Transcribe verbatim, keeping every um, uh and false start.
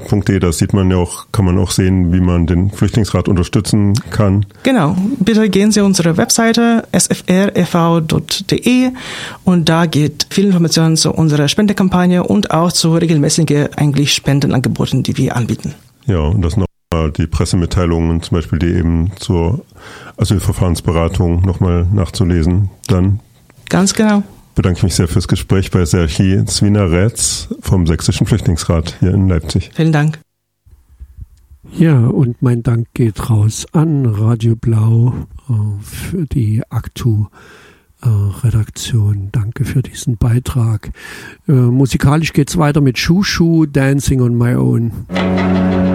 punkt de, da sieht man ja auch, kann man auch sehen, wie man den Flüchtlingsrat unterstützen kann. Genau. Bitte gehen Sie auf unsere Webseite s f r e v punkt d e und da geht viel Informationen zu unserer Spendekampagne und auch zu regelmäßigen eigentlich Spendenangeboten, die wir anbieten. Ja, und das noch die Pressemitteilungen, zum Beispiel die eben zur Asylverfahrensberatung nochmal nachzulesen. Dann ganz genau. Bedanke ich mich sehr fürs Gespräch bei Serhii Zwina-Rätz vom Sächsischen Flüchtlingsrat hier in Leipzig. Vielen Dank. Ja, und mein Dank geht raus an Radio Blau äh, für die Aktu-Redaktion. Danke für diesen Beitrag. Äh, musikalisch geht's weiter mit Shushu, Dancing on My Own.